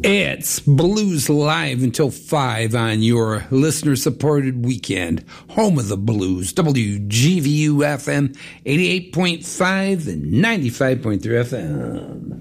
It's Blues Live until 5 on your listener-supported weekend. Home of the Blues, WGVU FM 88.5 and 95.3 FM.